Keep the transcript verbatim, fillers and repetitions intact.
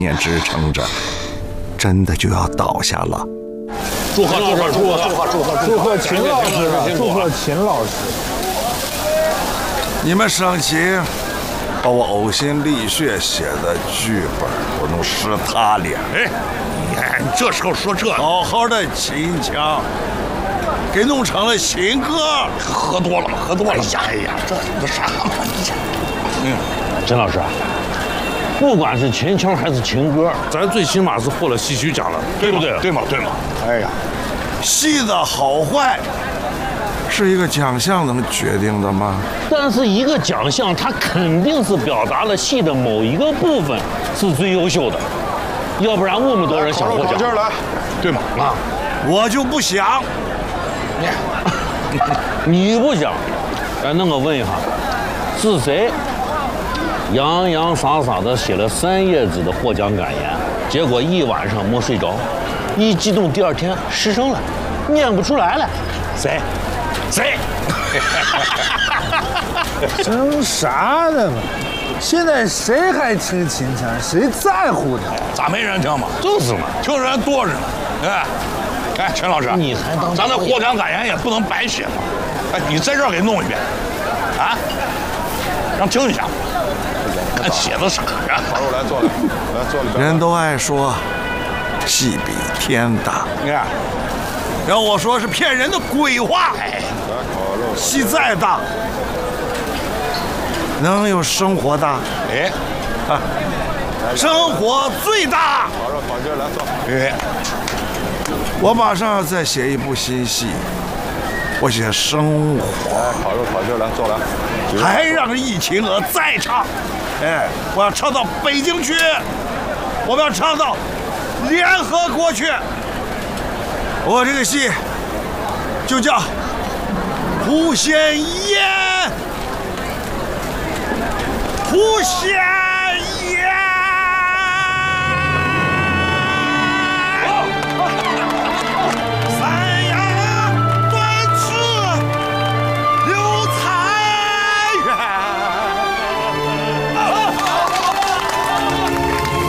念支撑着，真的就要倒下了。 祝贺祝贺祝贺祝贺祝贺祝贺秦老师，祝贺秦老师！ 你们生气，把我呕心沥血写的剧本我弄湿塌脸。 哎，你看你这时候说这， 好好的秦腔，给弄成了情歌。 喝多了喝多了。哎呀哎呀，这这啥嘛？ 嗯，陈老师，不管是秦腔还是情歌，咱最起码是获了戏曲奖了，对不对？ 对吗？对吗？ 哎呀，戏的好坏是一个奖项能决定的吗？ 但是一个奖项，它肯定是表达了戏的某一个部分是最优秀的，要不然那么多人想获奖， 劲儿来，对吗？ 啊， 我就不想。 你不想？哎，那我问一下，是谁洋洋洒洒的写了三页纸的获奖感言，结果一晚上没睡着，一激动第二天失声了，念不出来了？谁？谁？ 争啥呢嘛？现在谁还听秦腔？谁在乎他？ 咋没人听嘛？ 就是嘛， 听人多着呢。哎，哎，陈老师， 你还当咱这获奖感言也不能白写嘛。哎，你在这儿给弄一遍，啊，让听一下。看写的啥呀？ 好，我来坐来，来坐里边。 人都爱说戏比天大， 你看， 让我说是骗人的鬼话。哎，戏再大，能有生活大？ 哎， 啊，生活最大。 烤肉烤劲儿来坐。 哎， 我马上要再写一部新戏，我写生活。 来，烤肉烤劲儿来坐来。 还让疫情鹅再唱，哎，我要唱到北京去，我们要唱到联合国去。我这个戏就叫《狐仙宴》，狐仙。